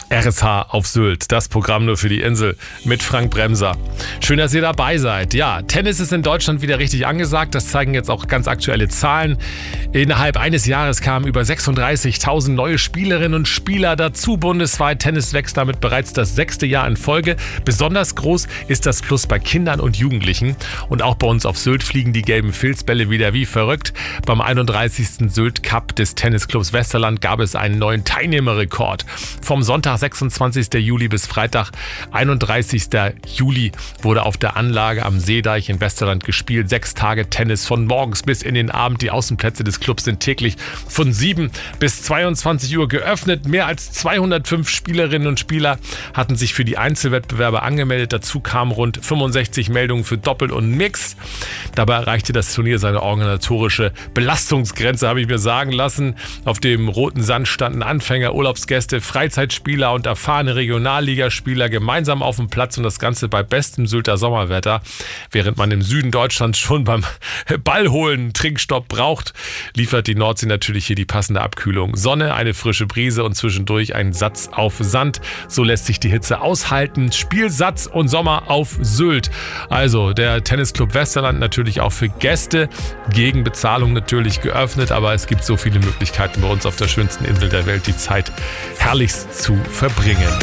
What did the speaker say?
RSH auf Sylt, das Programm nur für die Insel mit Frank Bremser. Schön, dass ihr dabei seid. Ja, Tennis ist in Deutschland wieder richtig angesagt. Das zeigen jetzt auch ganz aktuelle Zahlen. Innerhalb eines Jahres kamen über 36.000 neue Spielerinnen und Spieler dazu bundesweit. Tennis wächst damit bereits das 6. Jahr in Folge. Besonders groß ist das Plus bei Kindern und Jugendlichen. Und auch bei uns auf Sylt fliegen die gelben Filzbälle wieder wie verrückt. Beim 31. Sylt Cup des Tennisclubs Westerland gab es einen neuen Teilnehmerrekord. Vom Sonntag 26. Juli bis Freitag 31. Juli wurde auf der Anlage am Seedeich in Westerland gespielt. 6 Tage Tennis von morgens bis in den Abend. Die Außenplätze des Clubs sind täglich von 7 bis 22 Uhr geöffnet. Mehr als 205 Spielerinnen und Spieler hatten sich für die Einzelwettbewerbe angemeldet. Dazu kamen rund 65 Meldungen für Doppel und Mix. Dabei erreichte das Turnier seine organisatorische Belastungsgrenze, habe ich mir sagen lassen. Auf dem roten Sand standen Anfänger, Urlaubsgäste, Freizeitspieler und erfahrene Regionalligaspieler gemeinsam auf dem Platz und das Ganze bei bestem Sylter Sommerwetter. Während man im Süden Deutschlands schon beim Ballholen Trinkstopp braucht, liefert die Nordsee natürlich hier die passende Abkühlung. Sonne, eine frische Brise und zwischendurch ein Satz auf Sand. So lässt sich die Hitze aushalten. Spielsatz und Sommer auf Sylt. Also der Tennisclub Westerland natürlich auch für Gäste. Gegen Bezahlung natürlich geöffnet, aber es gibt so viele Möglichkeiten bei uns auf der schönsten Insel der Welt, die Zeit herrlichst zu verbringen.